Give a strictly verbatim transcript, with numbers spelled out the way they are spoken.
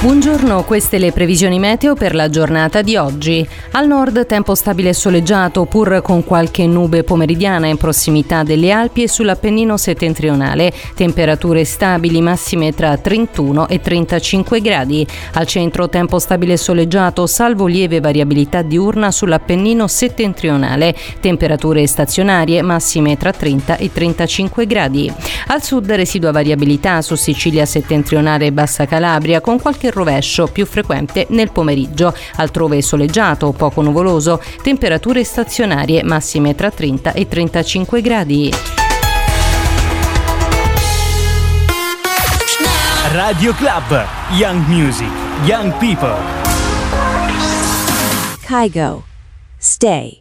Buongiorno, queste le previsioni meteo per la giornata di oggi. Al nord tempo stabile e soleggiato, pur con qualche nube pomeridiana in prossimità delle Alpi e sull'Appennino settentrionale. Temperature stabili, massime tra trentuno e trentacinque gradi. Al centro tempo stabile e soleggiato, salvo lieve variabilità diurna sull'Appennino settentrionale. Temperature stazionarie, massime tra trenta e trentacinque gradi. Al sud residua variabilità su Sicilia settentrionale e Bassa Calabria, con qualche rovescio più frequente nel pomeriggio. Altrove soleggiato, poco nuvoloso, temperature stazionarie massime tra trenta e trentacinque gradi. Radio Club, Young Music, Young People. Kygo, stay.